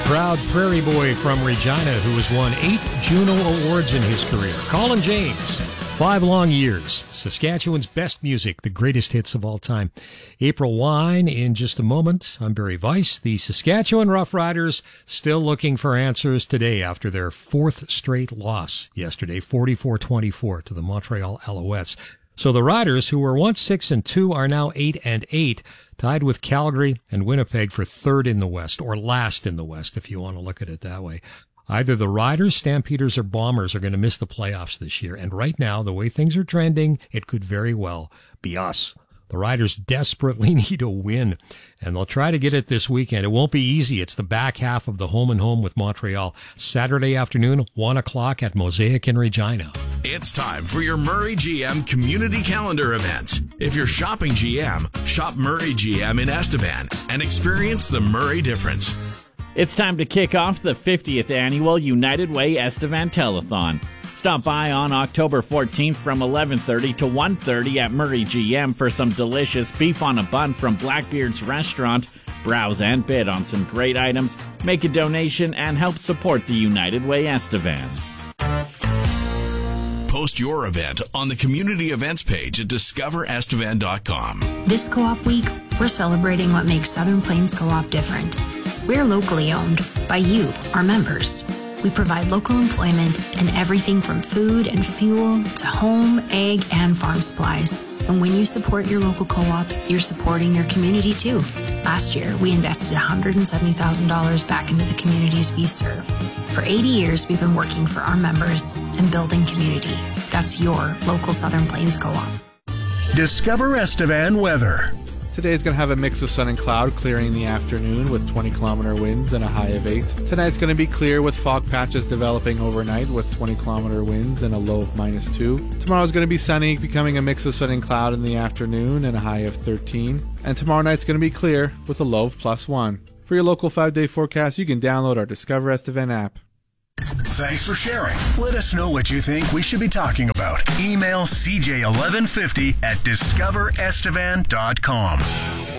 proud prairie boy from Regina who has won 8 Juno Awards in his career. Colin James, 5 long years. Saskatchewan's best music, the greatest hits of all time. April Wine in just a moment. I'm Barry Weiss. The Saskatchewan Roughriders still looking for answers today after their 4th straight loss yesterday, 44-24 to the Montreal Alouettes. So the Riders, who were once 6-2, are now 8-8, tied with Calgary and Winnipeg for 3rd in the West, or last in the West, if you want to look at it that way. Either the Riders, Stampeders, or Bombers are going to miss the playoffs this year. And right now, the way things are trending, it could very well be us. The Riders desperately need a win, and they'll try to get it this weekend. It won't be easy. It's the back half of the home-and-home with Montreal. Saturday afternoon, 1 o'clock at Mosaic in Regina. It's time for your Murray GM community calendar event. If you're shopping GM, shop Murray GM in Estevan and experience the Murray difference. It's time to kick off the 50th annual United Way Estevan Telethon. Stop by on October 14th from 11:30 to 1:30 at Murray GM for some delicious beef on a bun from Blackbeard's restaurant. Browse and bid on some great items, make a donation, and help support the United Way Estevan. Post your event on the community events page at discoverestevan.com. This Co-op Week, we're celebrating what makes Southern Plains Co-op different. We're locally owned by you, our members. We provide local employment and everything from food and fuel to home, egg, and farm supplies. And when you support your local co-op, you're supporting your community too. Last year, we invested $170,000 back into the communities we serve. For 80 years, we've been working for our members and building community. That's your local Southern Plains Co-op. Discover Estevan weather. Today is going to have a mix of sun and cloud, clearing in the afternoon with 20-kilometer winds and a high of 8. Tonight's going to be clear with fog patches developing overnight with 20-kilometer winds and a low of -2. Tomorrow's going to be sunny, becoming a mix of sun and cloud in the afternoon and a high of 13. And tomorrow night's going to be clear with a low of +1. For your local 5-day forecast, you can download our Discover Estevan app. Thanks for sharing. Let us know what you think we should be talking about. Email CJ1150 at discoverestevan.com.